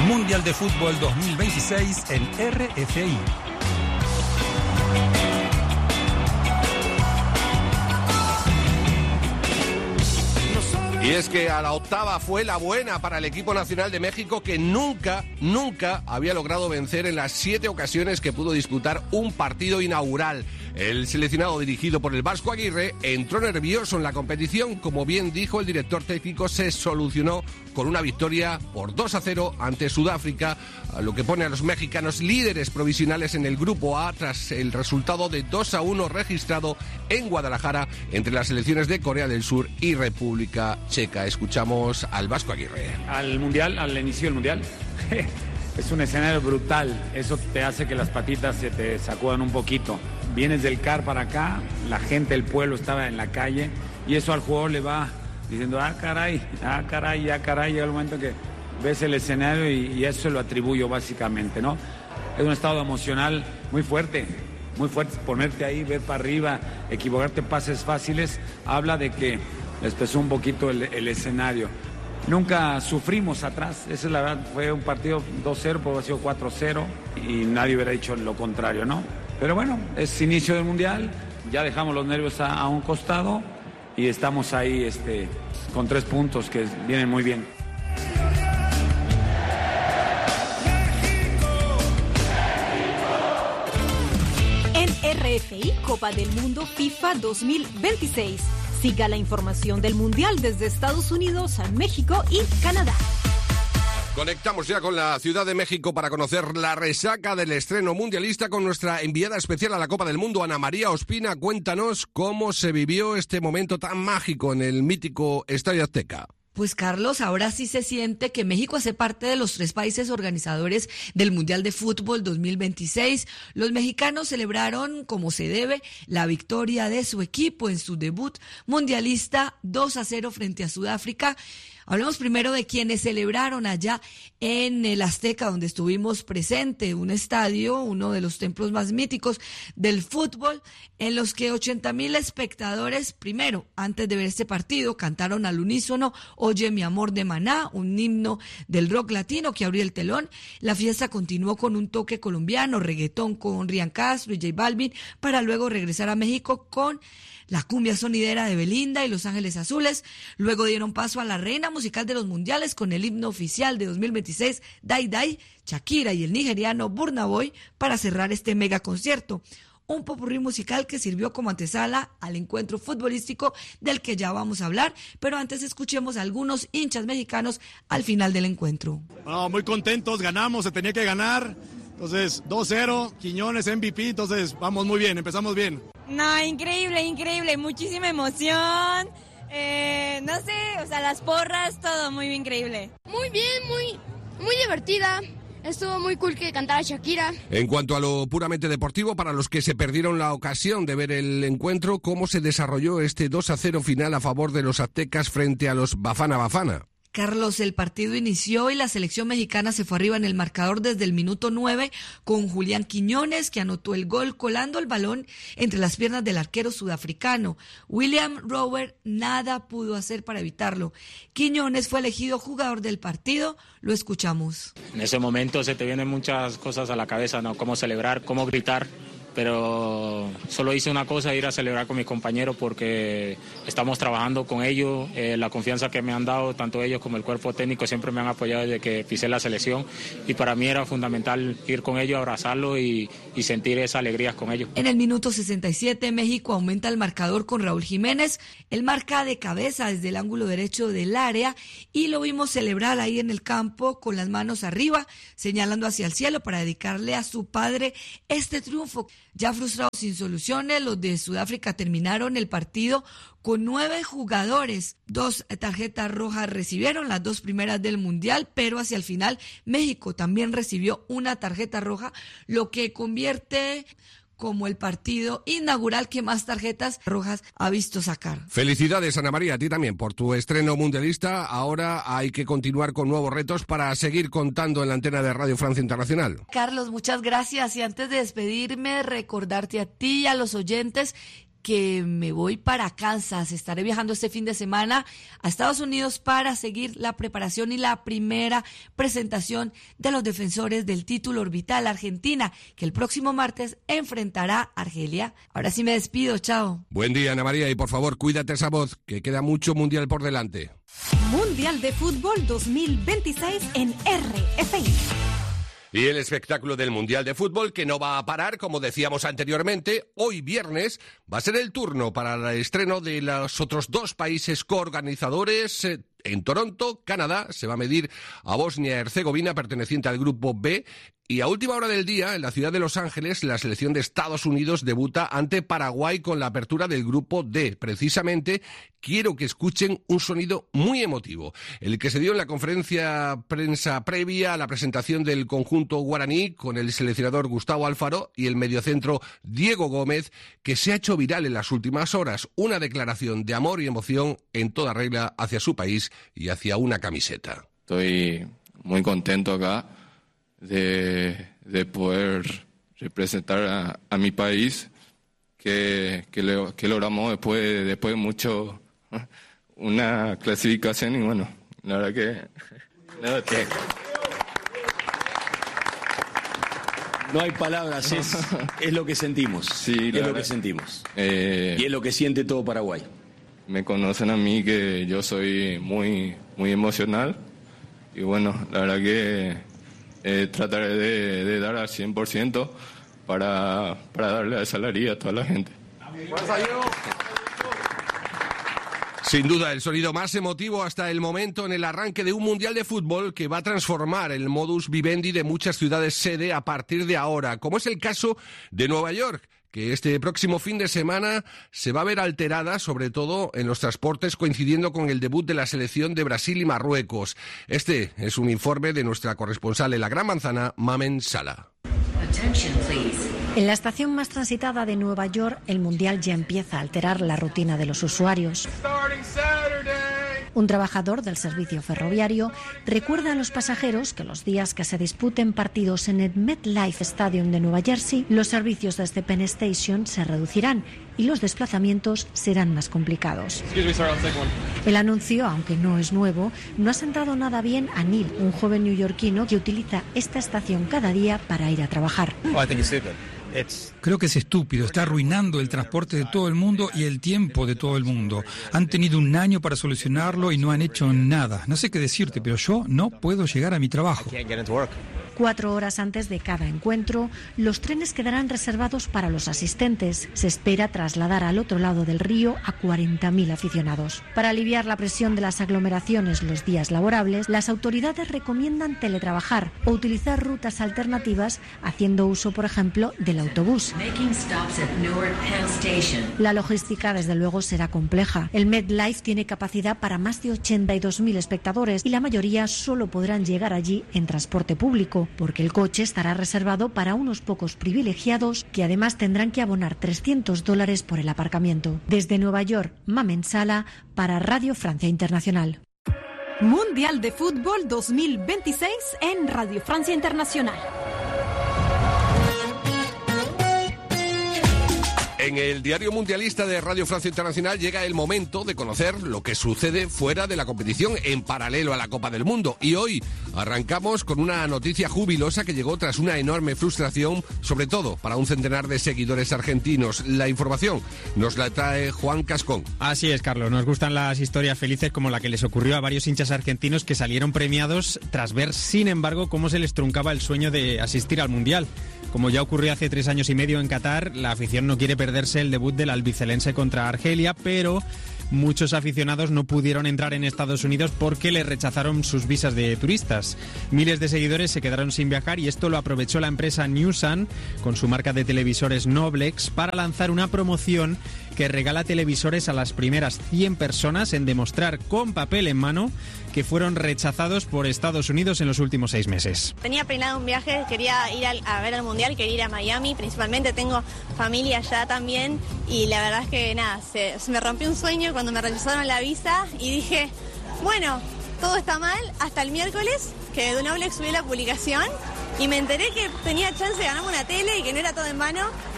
Mundial de Fútbol 2026 en RFI. Y es que a la octava fue la buena para el equipo nacional de México, que nunca había logrado vencer en las 7 ocasiones que pudo disputar un partido inaugural. El seleccionado dirigido por el Vasco Aguirre entró nervioso en la competición. Como bien dijo el director técnico, se solucionó con una victoria por 2-0 ante Sudáfrica, lo que pone a los mexicanos líderes provisionales en el Grupo A tras el resultado de 2-1 registrado en Guadalajara entre las selecciones de Corea del Sur y República Checa. Escuchamos al Vasco Aguirre. Al inicio del Mundial, es un escenario brutal. Eso te hace que las patitas se te sacudan un poquito. Vienes del CAR para acá, la gente del pueblo estaba en la calle y eso al jugador le va diciendo, caray, llega el momento que ves el escenario y eso se lo atribuyo básicamente, ¿no? Es un estado emocional muy fuerte, ponerte ahí, ver para arriba, equivocarte, pases fáciles, habla de que les pesó un poquito el escenario. Nunca sufrimos atrás, esa es la verdad, fue un partido 2-0, puede haber sido 4-0 y nadie hubiera dicho lo contrario, ¿no? Pero bueno, es inicio del Mundial, ya dejamos los nervios a un costado y estamos ahí con 3 puntos que vienen muy bien. En RFI, Copa del Mundo FIFA 2026. Siga la información del Mundial desde Estados Unidos, México y Canadá. Conectamos ya con la Ciudad de México para conocer la resaca del estreno mundialista con nuestra enviada especial a la Copa del Mundo, Ana María Ospina. Cuéntanos cómo se vivió este momento tan mágico en el mítico Estadio Azteca. Pues Carlos, ahora sí se siente que México hace parte de los 3 países organizadores del Mundial de Fútbol 2026. Los mexicanos celebraron como se debe la victoria de su equipo en su debut mundialista 2-0 frente a Sudáfrica. Hablemos primero de quienes celebraron allá en el Azteca, donde estuvimos presente, un estadio, uno de los templos más míticos del fútbol, en los que 80,000 espectadores, primero, antes de ver este partido, cantaron al unísono Oye mi amor de Maná, un himno del rock latino que abrió el telón. La fiesta continuó con un toque colombiano, reggaetón con Ryan Castro y J Balvin, para luego regresar a México con la cumbia sonidera de Belinda y Los Ángeles Azules. Luego dieron paso a la reina musical de los mundiales con el himno oficial de 2026, Dai Dai, Shakira y el nigeriano Burna Boy, para cerrar este mega concierto. Un popurrí musical que sirvió como antesala al encuentro futbolístico del que ya vamos a hablar, pero antes escuchemos a algunos hinchas mexicanos al final del encuentro. Muy contentos, ganamos, se tenía que ganar. Entonces, 2-0, Quiñones MVP, entonces vamos muy bien, empezamos bien. No, increíble, muchísima emoción, no sé, o sea, las porras, todo muy increíble. Muy bien, muy divertida. Estuvo muy cool que cantara Shakira. En cuanto a lo puramente deportivo, para los que se perdieron la ocasión de ver el encuentro, ¿cómo se desarrolló este 2-0 final a favor de los aztecas frente a los Bafana Bafana? Carlos, el partido inició y la selección mexicana se fue arriba en el marcador desde el minuto 9 con Julián Quiñones, que anotó el gol colando el balón entre las piernas del arquero sudafricano. William Robert nada pudo hacer para evitarlo. Quiñones fue elegido jugador del partido, lo escuchamos. En ese momento se te vienen muchas cosas a la cabeza, ¿no? Cómo celebrar, cómo gritar. Pero solo hice una cosa, ir a celebrar con mis compañeros porque estamos trabajando con ellos, la confianza que me han dado, tanto ellos como el cuerpo técnico, siempre me han apoyado desde que pisé la selección y para mí era fundamental ir con ellos, abrazarlos y sentir esa alegría con ellos. En el minuto 67, México aumenta el marcador con Raúl Jiménez, él marca de cabeza desde el ángulo derecho del área y lo vimos celebrar ahí en el campo con las manos arriba, señalando hacia el cielo para dedicarle a su padre este triunfo. Ya frustrados sin soluciones, los de Sudáfrica terminaron el partido con 9 jugadores. 2 tarjetas rojas recibieron, las 2 primeras del Mundial, pero hacia el final México también recibió una tarjeta roja, lo que convierte como el partido inaugural que más tarjetas rojas ha visto sacar. Felicidades, Ana María, a ti también por tu estreno mundialista. Ahora hay que continuar con nuevos retos para seguir contando en la antena de Radio Francia Internacional. Carlos, muchas gracias. Y antes de despedirme, recordarte a ti y a los oyentes que me voy para Kansas. Estaré viajando este fin de semana a Estados Unidos para seguir la preparación y la primera presentación de los defensores del título orbital Argentina, que el próximo martes enfrentará a Argelia. Ahora sí me despido, chao. Buen día, Ana María, y por favor, cuídate esa voz, que queda mucho mundial por delante. Mundial de Fútbol 2026 en RFI. Y el espectáculo del Mundial de Fútbol, que no va a parar, como decíamos anteriormente, hoy viernes va a ser el turno para el estreno de los otros dos países coorganizadores. En Toronto, Canadá, se va a medir a Bosnia y Herzegovina, perteneciente al Grupo B. Y a última hora del día, en la ciudad de Los Ángeles, la selección de Estados Unidos debuta ante Paraguay con la apertura del Grupo D. Precisamente, quiero que escuchen un sonido muy emotivo, el que se dio en la conferencia prensa previa a la presentación del conjunto guaraní con el seleccionador Gustavo Alfaro y el mediocentro Diego Gómez, que se ha hecho viral en las últimas horas. Una declaración de amor y emoción en toda regla hacia su país y hacia una camiseta. Estoy muy contento acá de poder representar a mi país, que logramos después de mucho una clasificación, y bueno, la verdad que no hay palabras, es lo que sentimos. Sí, es lo que sentimos. Y es lo que siente todo Paraguay. Me conocen a mí que yo soy muy emocional, y bueno, la verdad que trataré de dar al 100% para darle esa alegría a toda la gente. Sin duda, el sonido más emotivo hasta el momento en el arranque de un Mundial de Fútbol que va a transformar el modus vivendi de muchas ciudades sede a partir de ahora, como es el caso de Nueva York, que este próximo fin de semana se va a ver alterada, sobre todo en los transportes, coincidiendo con el debut de la selección de Brasil y Marruecos. Este es un informe de nuestra corresponsal en la Gran Manzana, Mamen Sala. En la estación más transitada de Nueva York, el Mundial ya empieza a alterar la rutina de los usuarios. Un trabajador del servicio ferroviario recuerda a los pasajeros que los días que se disputen partidos en el MetLife Stadium de Nueva Jersey, los servicios desde Penn Station se reducirán y los desplazamientos serán más complicados. El anuncio, aunque no es nuevo, no ha sentado nada bien a Neil, un joven neoyorquino que utiliza esta estación cada día para ir a trabajar. Creo que es estúpido, está arruinando el transporte de todo el mundo y el tiempo de todo el mundo. Han tenido un año para solucionarlo y no han hecho nada. No sé qué decirte, pero yo no puedo llegar a mi trabajo. 4 horas antes de cada encuentro, los trenes quedarán reservados para los asistentes. Se espera trasladar al otro lado del río a 40.000 aficionados. Para aliviar la presión de las aglomeraciones los días laborables, las autoridades recomiendan teletrabajar o utilizar rutas alternativas, haciendo uso, por ejemplo, del autobús. La logística, desde luego, será compleja. El MetLife tiene capacidad para más de 82.000 espectadores y la mayoría solo podrán llegar allí en transporte público, porque el coche estará reservado para unos pocos privilegiados que además tendrán que abonar $300 por el aparcamiento. Desde Nueva York, Mamen Sala para Radio Francia Internacional. Mundial de Fútbol 2026 en Radio Francia Internacional. En el diario mundialista de Radio Francia Internacional llega el momento de conocer lo que sucede fuera de la competición en paralelo a la Copa del Mundo. Y hoy arrancamos con una noticia jubilosa que llegó tras una enorme frustración, sobre todo para un centenar de seguidores argentinos. La información nos la trae Juan Cascón. Así es, Carlos. Nos gustan las historias felices como la que les ocurrió a varios hinchas argentinos que salieron premiados tras ver, sin embargo, cómo se les truncaba el sueño de asistir al Mundial. Como ya ocurrió hace 3 años y medio en Qatar, la afición no quiere perderse el debut del albicelense contra Argelia, pero muchos aficionados no pudieron entrar en Estados Unidos porque les rechazaron sus visas de turistas. Miles de seguidores se quedaron sin viajar y esto lo aprovechó la empresa Newsan con su marca de televisores Noblex para lanzar una promoción que regala televisores a las primeras 100 personas en demostrar con papel en mano que fueron rechazados por Estados Unidos en los últimos 6 meses. Tenía planeado un viaje, quería ir a ver el Mundial, quería ir a Miami, principalmente tengo familia allá también y la verdad es que nada, se me rompió un sueño cuando me rechazaron la visa y dije, bueno, todo está mal hasta el miércoles que Noblex subió la publicación y me enteré que tenía chance de ganarme una tele y que no era todo en vano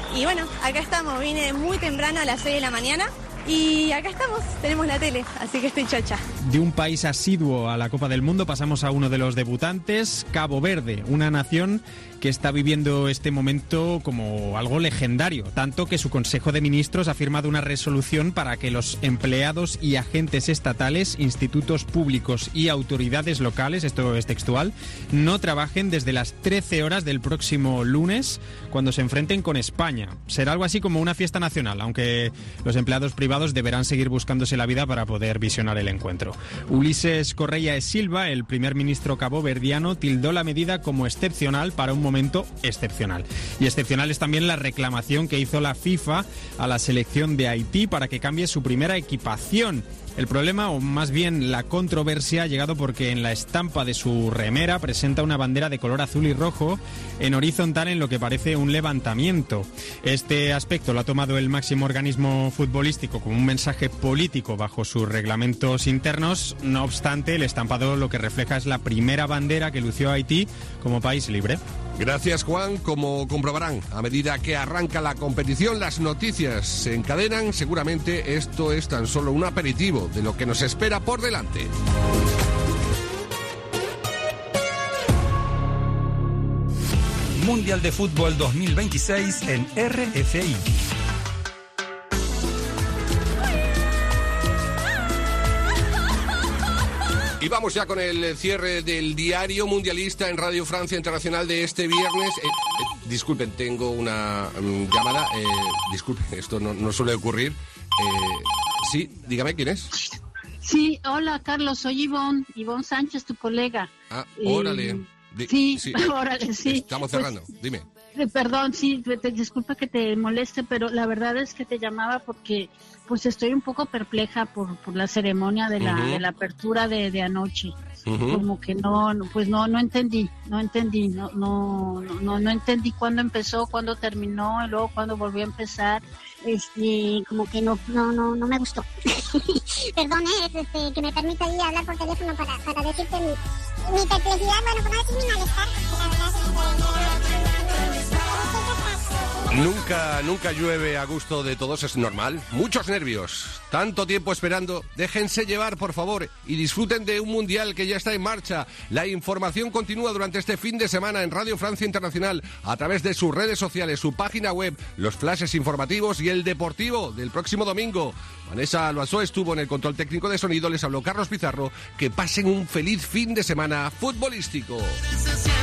Y bueno, acá estamos, vine muy temprano a las 6 de la mañana. Y acá estamos, tenemos la tele, así que estoy chocha. De un país asiduo a la Copa del Mundo pasamos a uno de los debutantes, Cabo Verde, una nación que está viviendo este momento como algo legendario, tanto que su Consejo de Ministros ha firmado una resolución para que los empleados y agentes estatales, institutos públicos y autoridades locales, esto es textual, no trabajen desde las 13 horas del próximo lunes cuando se enfrenten con España. Será algo así como una fiesta nacional, aunque los empleados privados deberán seguir buscándose la vida para poder visionar el encuentro. Ulises Correia e Silva, el primer ministro caboverdiano, tildó la medida como excepcional para un momento excepcional. Y excepcional es también la reclamación que hizo la FIFA a la selección de Haití para que cambie su primera equipación. El problema, o más bien la controversia, ha llegado porque en la estampa de su remera presenta una bandera de color azul y rojo en horizontal en lo que parece un levantamiento. Este aspecto lo ha tomado el máximo organismo futbolístico como un mensaje político bajo sus reglamentos internos. No obstante, el estampado lo que refleja es la primera bandera que lució Haití como país libre. Gracias, Juan. Como comprobarán, a medida que arranca la competición, las noticias se encadenan. Seguramente esto es tan solo un aperitivo de lo que nos espera por delante. Mundial de Fútbol 2026 en RFI. Y vamos ya con el cierre del diario mundialista en Radio Francia Internacional de este viernes. Disculpen, tengo una llamada. Disculpen, esto no suele ocurrir. Sí, dígame, ¿quién es? Sí, hola Carlos, soy Ivonne Sánchez, tu colega. Ah, órale. Sí, órale, sí. Estamos cerrando, dime. Perdón, sí, disculpa que te moleste, pero la verdad es que te llamaba porque pues estoy un poco perpleja por la ceremonia de la apertura de anoche. Como que no entendí, no entendí cuándo empezó, cuándo terminó y luego cuándo volvió a empezar. Como que no me gustó. Perdón, que me permita ahí hablar por teléfono para decirte mi perplejidad, bueno, por no decir mi malestar, la verdad. Nunca llueve a gusto de todos, es normal. Muchos nervios, tanto tiempo esperando. Déjense llevar, por favor, y disfruten de un mundial que ya está en marcha. La información continúa durante este fin de semana en Radio Francia Internacional, a través de sus redes sociales, su página web, los flashes informativos y el deportivo del próximo domingo. Vanessa Loiseau estuvo en el control técnico de sonido, les habló Carlos Pizarro. Que pasen un feliz fin de semana futbolístico.